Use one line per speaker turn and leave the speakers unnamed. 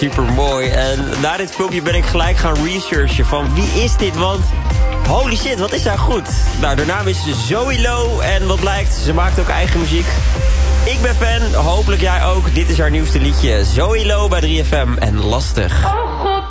super mooi. En na dit filmpje ben ik gelijk gaan researchen van wie is dit, want holy shit, wat is daar goed. Nou, haar naam is Zoe Lo en wat blijkt, ze maakt ook eigen muziek. Ik ben fan, hopelijk jij ook. Dit is haar nieuwste liedje, Zoe Lo bij 3FM en Lastig.
Oh god,